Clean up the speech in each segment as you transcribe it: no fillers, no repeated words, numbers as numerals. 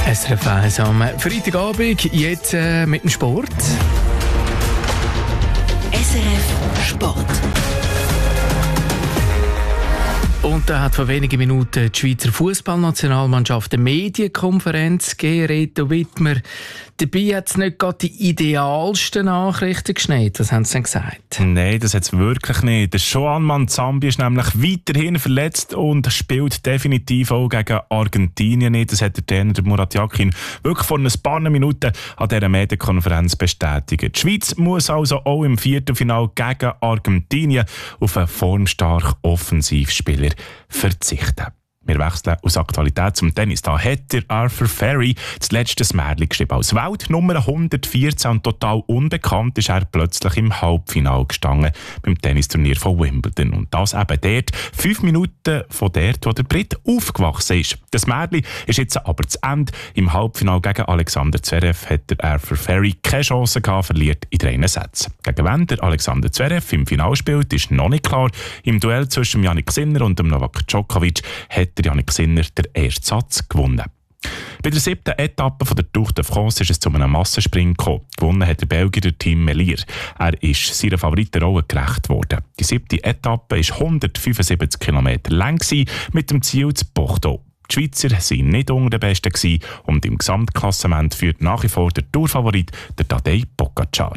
SRF 1 am Freitagabend, jetzt mit dem Sport. SRF Sport. Und da hat vor wenigen Minuten die Schweizer Fußballnationalmannschaft eine Medienkonferenz gegeben. Reto Wittmer, dabei hat es nicht gerade die idealsten Nachrichten geschneit. Was haben sie denn gesagt? Nein, das hat es wirklich nicht. Der Shoan Manzambi ist nämlich weiterhin verletzt und spielt definitiv auch gegen Argentinien nicht. Das hat der Trainer Murat Yakin wirklich vor ein paar Minuten an dieser Medienkonferenz bestätigt. Die Schweiz muss also auch im Viertelfinale gegen Argentinien auf einen formstarken Offensivspieler verzichten. Wir wechseln aus Aktualität zum Tennis. Da hat der Arthur Ferry das letzte Märchen geschrieben. Als Weltnummer 114 und total unbekannt ist er plötzlich im Halbfinale gestanden beim Tennisturnier von Wimbledon. Und das eben dort, 5 Minuten von dort, wo der Brit aufgewachsen ist. Das Märchen ist jetzt aber zu Ende. Im Halbfinale gegen Alexander Zverev hat der Arthur Ferry keine Chance gehabt, verliert in 3 Sätzen. Gegen wen der Alexander Zverev im Finale spielt, ist noch nicht klar. Im Duell zwischen Jannik Sinner und dem Novak Djokovic hat der Jannik Sinner den ersten Satz gewonnen. Bei der 7. Etappe von der Tour de France ist es zu einem Massenspring gekommen. Gewonnen hat der Belgier Tim Merlier. Er ist seiner Favoritenrolle gerecht worden. Die 7. Etappe war 175 km lang mit dem Ziel zu Bordeaux. Die Schweizer waren nicht unter den Besten und im Gesamtklassement führt nach wie vor der Tourfavorit, der Tadej Pogačar.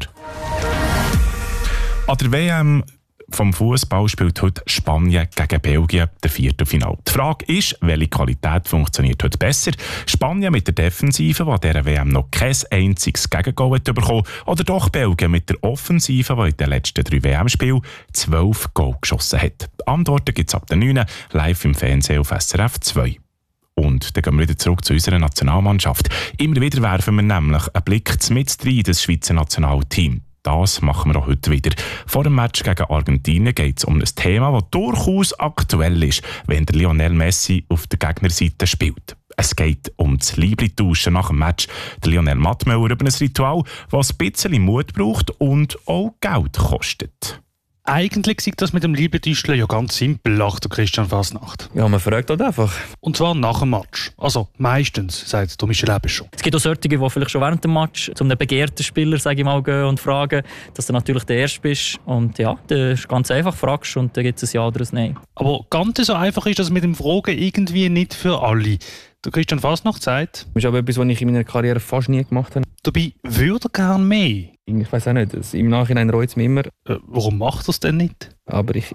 An der WM vom Fußball spielt heute Spanien gegen Belgien der Viertelfinale. Die Frage ist, welche Qualität funktioniert heute besser? Spanien mit der Defensive, die an dieser WM noch kein einziges Gegengoal bekommen hat, oder doch Belgien mit der Offensive, die in den letzten 3 WM-Spielen 12 Goal geschossen hat? Die Antworten gibt es ab der 9 live im Fernsehen auf SRF 2. Und dann gehen wir wieder zurück zu unserer Nationalmannschaft. Immer wieder werfen wir nämlich einen Blick mit rein in das Schweizer Nationalteam. Das machen wir auch heute wieder. Vor dem Match gegen Argentinien geht es um ein Thema, das durchaus aktuell ist, wenn der Lionel Messi auf der Gegnerseite spielt. Es geht um das Liebli-Tauschen nach dem Match. Der Lionel Mattmüller über ein Ritual, das ein bisschen Mut braucht und auch Geld kostet. Eigentlich sieht das mit dem Liebetüschle ja ganz simpel, lacht der Christian Fasnacht. Ja, man fragt halt einfach. Und zwar nach dem Match. Also meistens, sagt Michel Eberschow. Es gibt auch solche, die vielleicht schon während dem Match zu einem begehrten Spieler, sage ich mal, gehen und fragen, dass du natürlich der Erste bist. Und ja, das ist ganz einfach, fragst und dann gibt es ein Ja oder ein Nein. Aber ganz so einfach ist das mit dem Fragen irgendwie nicht für alle. Der Christian Fasnacht sagt... Das ist aber etwas, was ich in meiner Karriere fast nie gemacht habe. Dabei würde er gerne mehr. Ich weiß auch nicht, im Nachhinein reut es mich immer. Warum macht er es denn nicht? Aber ich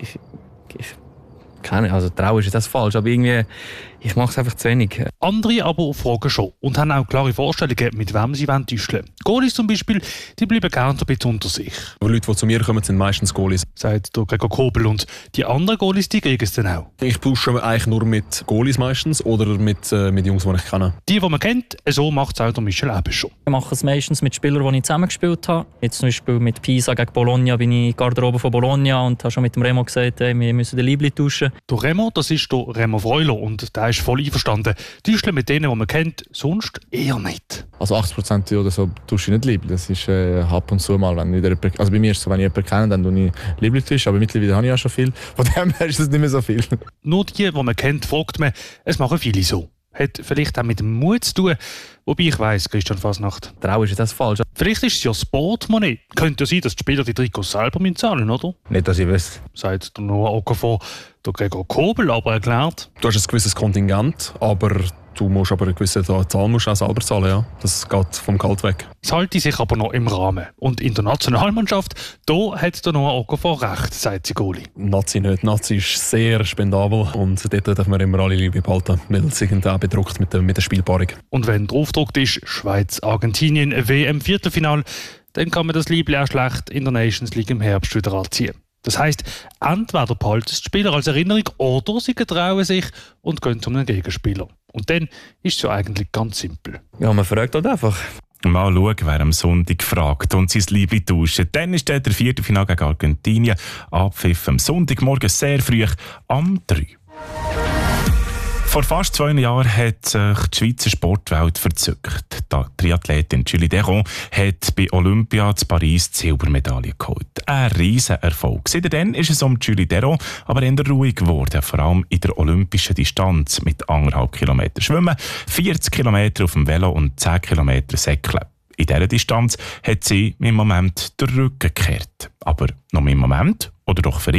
keine, also Trau ist das falsch, aber irgendwie, ich mache es einfach zu wenig. Andere aber fragen schon und haben auch klare Vorstellungen, mit wem sie täuschen wollen. Goalies zum Beispiel, die bleiben gerne ein bisschen unter sich. Aber Leute, die zu mir kommen, sind meistens Goalies. Sagt der Gregor Kobel. Und die anderen Goalies, die kriegen es dann auch. Ich pushe eigentlich nur mit Goalies meistens oder mit Jungs, die ich kenne. Die man kennt, so macht es auch der Michel Eberschow. Ich mache es meistens mit Spielern, die ich zusammengespielt habe. Jetzt zum Beispiel mit Pisa gegen Bologna bin ich in die Garderobe von Bologna und habe schon mit dem Remo gesagt, hey, wir müssen den Liebli tauschen. Der Remo, das ist der Remo Freuler und der ist voll einverstanden. Täuschen mit denen, die man kennt, sonst eher nicht. Also 80% oder so tausche ich nicht Liebli. Das ist ab und zu mal, wenn nicht jemand, also bei mir ist es so, wenn ich jemanden kenne, dann tue ich Liebli tauschen, aber mittlerweile habe ich ja schon viel. Von dem her ist das nicht mehr so viel. Nur die man kennt, fragt man, es machen viele so. Hat vielleicht auch mit dem Mut zu tun, wobei ich weiss, Christian Fasnacht. Trau ist das falsch. Vielleicht ist es ja das Portemonnaie. Könnte ja sein, dass die Spieler die Trikots selber zahlen, oder? Nicht, dass ich wüsste. Sagt der Noah Okafor. Der Gregor Kobel aber erklärt. Du hast ein gewisses Kontingent, aber du musst aber eine gewisse Zahl musst auch selber zahlen, ja. Das geht vom Gehalt weg. Es halte sich aber noch im Rahmen. Und in der Nationalmannschaft, da hat der Noah Okafor recht, sagt Sigoli. Nazi nicht. Nazi ist sehr spendabel und dort dürfen wir immer alle Liebe behalten, weil es sich auch bedruckt mit der Spielpaarung. Und wenn draufgedruckt ist, Schweiz-Argentinien WM-Viertelfinale, dann kann man das Liebling auch schlecht in der Nations League im Herbst wieder anziehen. Das heisst, entweder behalten die Spieler als Erinnerung oder sie getrauen sich und gehen zu einem Gegenspieler. Und dann ist es ja eigentlich ganz simpel. Ja, man fragt halt einfach. Mal schauen, wer am Sonntag fragt und sein Liebli tauschen. Dann ist der Viertelfinale gegen Argentinien. Abpfiff am Sonntagmorgen sehr früh am 3. Vor fast 2 Jahren hat sich die Schweizer Sportwelt verzückt. Die Triathletin Julie Deron hat bei Olympia in Paris die Silbermedaille geholt. Ein Riesenerfolg. Seitdem ist es um Julie Deron aber eher ruhig geworden, vor allem in der olympischen Distanz mit 1,5 Kilometer Schwimmen, 40 Kilometer auf dem Velo und 10 Kilometer Säckeln. In dieser Distanz hat sie im Moment den Rücken gekehrt. Aber noch im Moment oder doch für